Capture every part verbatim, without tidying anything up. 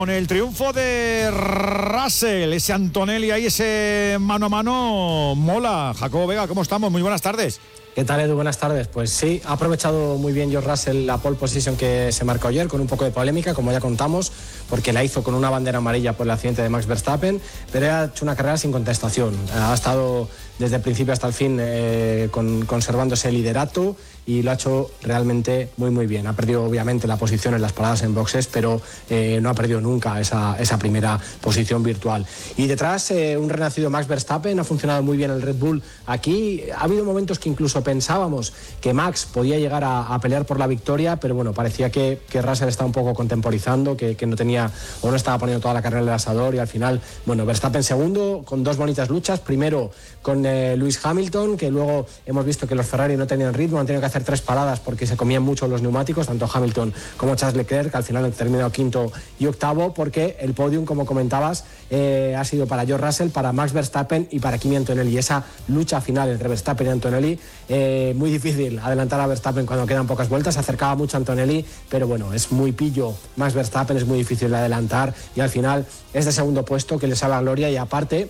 Con el triunfo de Russell, ese Antonelli ahí, ese mano a mano, mola. Jacobo Vega, ¿cómo estamos? Muy buenas tardes. ¿Qué tal, Edu? Buenas tardes. Pues sí, ha aprovechado muy bien George Russell la pole position que se marcó ayer, con un poco de polémica, como ya contamos, porque la hizo con una bandera amarilla por el accidente de Max Verstappen, pero ha hecho una carrera sin contestación. Ha estado desde el principio hasta el fin eh, con, conservando ese liderato y lo ha hecho realmente muy muy bien. Ha perdido obviamente la posición en las paradas en boxes, pero eh, no ha perdido nunca esa, esa primera posición virtual. Y detrás eh, un renacido Max Verstappen, ha funcionado muy bien el Red Bull aquí. Ha habido momentos que incluso pensábamos que Max podía llegar a, a pelear por la victoria, pero bueno, parecía que, que Russell estaba un poco contemporizando, que, que no tenía o no estaba poniendo toda la carrera en el asador, y al final, bueno, Verstappen segundo con dos bonitas luchas, primero con eh, Lewis Hamilton, que luego hemos visto que los Ferrari no tenían ritmo, han tenido que hacer tres paradas porque se comían mucho los neumáticos, tanto Hamilton como Charles Leclerc, que al final han terminado quinto y octavo, porque el podium, como comentabas, eh, ha sido para George Russell, para Max Verstappen y para Kimi Antonelli. Esa lucha final entre Verstappen y Antonelli, eh, muy difícil adelantar a Verstappen cuando quedan pocas vueltas, se acercaba mucho a Antonelli, pero bueno, es muy pillo Max Verstappen, es muy difícil de adelantar y al final es de segundo puesto que le sabe la gloria. Y aparte,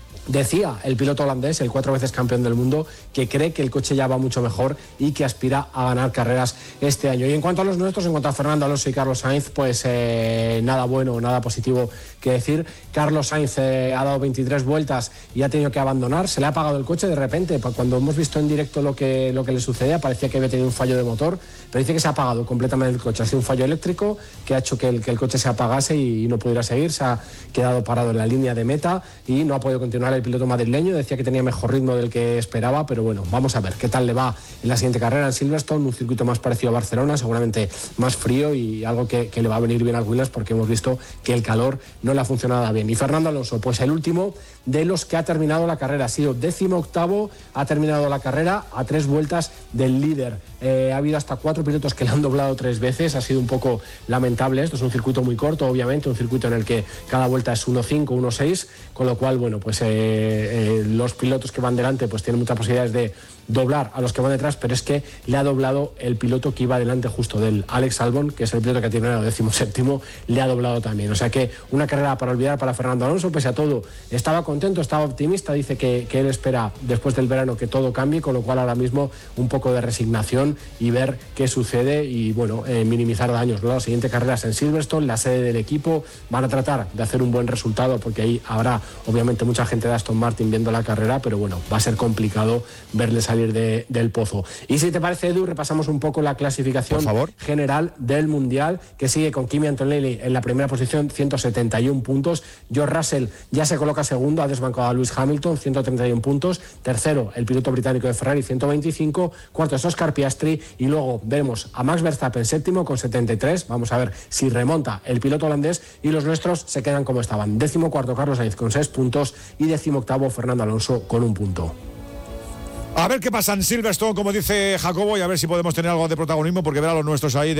decía el piloto holandés, el cuatro veces campeón del mundo, que cree que el coche ya va mucho mejor y que aspira a ganar carreras este año. Y en cuanto a los nuestros, en cuanto a Fernando Alonso y Carlos Sainz, pues eh, nada bueno, nada positivo que decir. Carlos Sainz eh, ha dado veintitrés vueltas y ha tenido que abandonar, se le ha apagado el coche de repente. Cuando hemos visto en directo lo que, lo que le sucedía, parecía que había tenido un fallo de motor, pero dice que se ha apagado completamente el coche. Ha sido un fallo eléctrico que ha hecho que el, que el coche se apagase y, y no pudiera seguir. Se ha quedado parado en la línea de meta y no ha podido continuar el piloto madrileño. Decía que tenía mejor ritmo del que esperaba, pero bueno, vamos a ver qué tal le va en la siguiente carrera en Silverstone, un circuito más parecido a Barcelona, seguramente más frío y algo que, que le va a venir bien al Williams, porque hemos visto que el calor no le ha funcionado nada bien. Y Fernando Alonso, pues el último de los que ha terminado la carrera, ha sido décimo octavo, ha terminado la carrera a tres vueltas del líder. Eh, ha habido hasta cuatro pilotos que le han doblado tres veces, ha sido un poco lamentable esto. Es un circuito muy corto, obviamente, un circuito en el que cada vuelta es uno cinco, uno seis, con lo cual, bueno, pues eh, eh, los pilotos que van delante pues tienen muchas posibilidades de doblar a los que van detrás, pero es que le ha doblado el piloto que iba delante justo del Alex Albon, que es el piloto que ha terminado décimo séptimo, le ha doblado también. O sea que una carrera para olvidar para Fernando Alonso. Pese a todo, estaba contento, estaba optimista, dice que, que él espera después del verano que todo cambie, con lo cual ahora mismo un poco de resignación y ver qué sucede y bueno, eh, minimizar daños, ¿no? La siguiente carrera es en Silverstone, la sede del equipo, van a tratar de hacer un buen resultado porque ahí habrá obviamente mucha gente de Aston Martin viendo la carrera, pero bueno, va a ser complicado verles salir de, del pozo. Y si te parece, Edu, repasamos un poco la clasificación general del Mundial, que sigue con Kimi Antonelli en la primera posición, ciento setenta y uno puntos. George Russell ya se coloca segundo, ha desbancado a Lewis Hamilton, ciento treinta y uno puntos. Tercero, el piloto británico de Ferrari, ciento veinticinco. Cuarto es Oscar Piastri. Y luego vemos a Max Verstappen séptimo con setenta y tres. Vamos a ver si remonta el piloto holandés. Y los nuestros se quedan como estaban. Décimo cuarto Carlos Sainz con seis puntos y décimo octavo Fernando Alonso con un punto. A ver qué pasa en Silverstone, como dice Jacobo, y a ver si podemos tener algo de protagonismo, porque ver a los nuestros ahí de,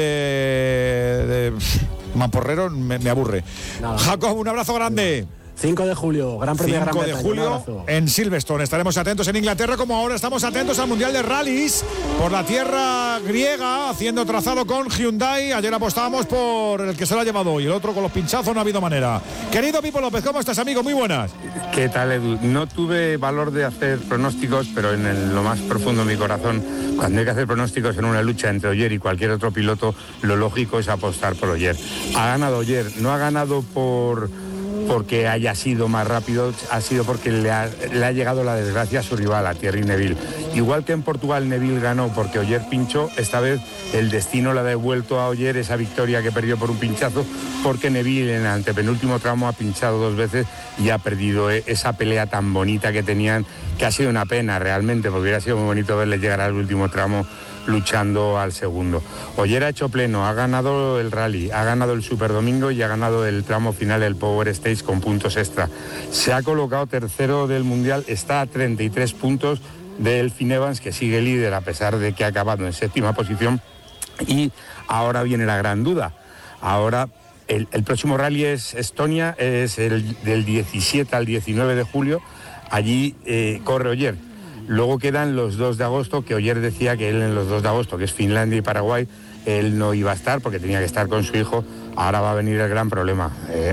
de mamporreros me, me aburre. Nada. Jacobo, un abrazo grande. cinco de julio, Gran Premio de Gran Bretaña. cinco de julio en Silverstone. Estaremos atentos en Inglaterra, como ahora estamos atentos al Mundial de Rallys por la tierra griega, haciendo trazado con Hyundai. Ayer apostábamos por el que se lo ha llevado hoy, el otro con los pinchazos no ha habido manera. Querido Pipo López, ¿cómo estás, amigo? Muy buenas. ¿Qué tal, Edu? No tuve valor de hacer pronósticos, pero en el, lo más profundo de mi corazón, cuando hay que hacer pronósticos en una lucha entre Ogier y cualquier otro piloto, lo lógico es apostar por Ogier. Ha ganado Ogier, no ha ganado por... porque haya sido más rápido, ha sido porque le ha, le ha llegado la desgracia a su rival, a Thierry Neuville. Igual que en Portugal Neuville ganó porque Ogier pinchó, esta vez el destino le ha devuelto a Ogier esa victoria que perdió por un pinchazo, porque Neuville en el antepenúltimo tramo ha pinchado dos veces y ha perdido esa pelea tan bonita que tenían, que ha sido una pena realmente, porque hubiera sido muy bonito verle llegar al último tramo luchando al segundo. Ogier ha hecho pleno, ha ganado el rally, ha ganado el Super Domingo y ha ganado el tramo final, el Power Stage, con puntos extra. Se ha colocado tercero del Mundial, está a treinta y tres puntos de Elfyn Evans, que sigue líder a pesar de que ha acabado en séptima posición. Y ahora viene la gran duda. Ahora el, el próximo rally es Estonia, es el del diecisiete al diecinueve de julio. Allí eh, corre Ogier. Luego quedan los dos de agosto, que Ogier decía que él en los dos de agosto, que es Finlandia y Paraguay, él no iba a estar porque tenía que estar con su hijo Ahora va a venir el gran problema. Eh,